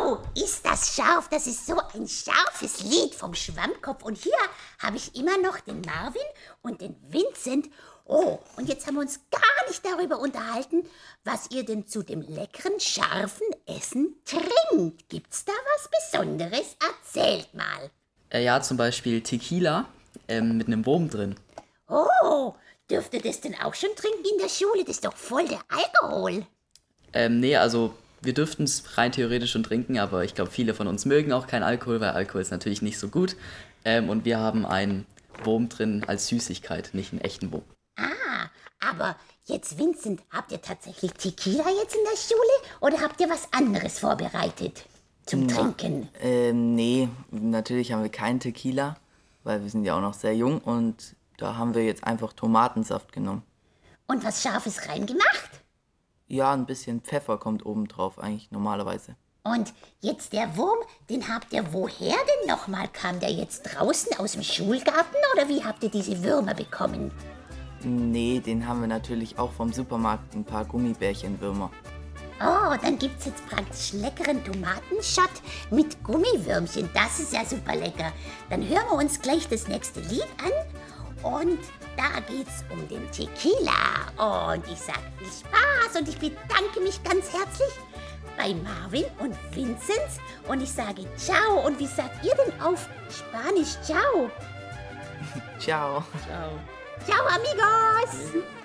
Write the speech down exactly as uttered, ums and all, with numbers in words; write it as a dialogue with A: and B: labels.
A: Oh, ist das scharf. Das ist so ein scharfes Lied vom Schwammkopf. Und hier habe ich immer noch den Marvin und den Vincent. Oh, und jetzt haben wir uns gar nicht darüber unterhalten, was ihr denn zu dem leckeren, scharfen Essen trinkt. Gibt's da was Besonderes? Erzählt mal.
B: Äh, ja, zum Beispiel Tequila ähm, mit einem Wurm drin.
A: Oh, dürft ihr das denn auch schon trinken in der Schule? Das ist doch voll der Alkohol.
B: Ähm, nee, also wir dürften es rein theoretisch schon trinken, aber ich glaube, viele von uns mögen auch keinen Alkohol, weil Alkohol ist natürlich nicht so gut. Ähm, und wir haben einen Wurm drin als Süßigkeit, nicht einen echten Wurm.
A: Ah, aber jetzt, Vincent, habt ihr tatsächlich Tequila jetzt in der Schule oder habt ihr was anderes vorbereitet zum
C: Na,
A: Trinken?
C: Ähm, nee, natürlich haben wir keinen Tequila, weil wir sind ja auch noch sehr jung und da haben wir jetzt einfach Tomatensaft genommen.
A: Und was Scharfes reingemacht?
C: Ja, ein bisschen Pfeffer kommt oben drauf eigentlich normalerweise.
A: Und jetzt der Wurm, den habt ihr woher denn nochmal? Kam der jetzt draußen aus dem Schulgarten oder wie habt ihr diese Würmer bekommen?
C: Nee, den haben wir natürlich auch vom Supermarkt, ein paar Gummibärchenwürmer.
A: Oh, dann gibt's jetzt praktisch leckeren Tomatenschott mit Gummiwürmchen. Das ist ja super lecker. Dann hören wir uns gleich das nächste Lied an. Und da geht's um den Tequila. Und ich sag viel Spaß und ich bedanke mich ganz herzlich bei Marvin und Vincent. Und ich sage ciao. Und wie sagt ihr denn auf Spanisch ciao?
C: Ciao.
B: Ciao.
A: Ciao, amigos!